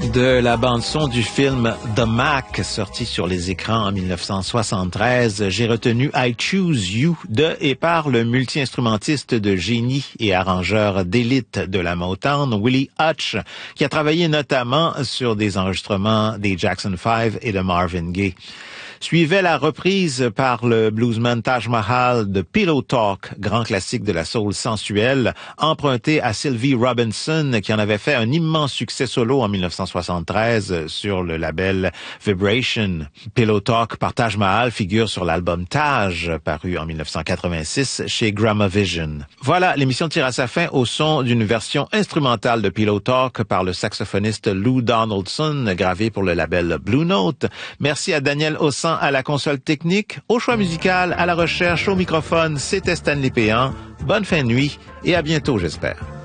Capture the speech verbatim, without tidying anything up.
De la bande-son du film The Mac, sorti sur les écrans en mille neuf cent soixante-treize, j'ai retenu I Choose You de et par le multi-instrumentiste de génie et arrangeur d'élite de la Motown, Willie Hutch, qui a travaillé notamment sur des enregistrements des Jackson five et de Marvin Gaye. Suivait la reprise par le bluesman Taj Mahal de Pillow Talk, grand classique de la soul sensuelle, emprunté à Sylvie Robinson, qui en avait fait un immense succès solo en mille neuf cent soixante-treize sur le label Vibration. Pillow Talk par Taj Mahal figure sur l'album Taj, paru en mille neuf cent quatre-vingt-six chez Gramavision. Voilà, l'émission tire à sa fin au son d'une version instrumentale de Pillow Talk par le saxophoniste Lou Donaldson, gravé pour le label Blue Note. Merci à Daniel Ossan à la console technique, au choix musical, à la recherche, au microphone, c'était Stanley Péan. Bonne fin de nuit et à bientôt, j'espère.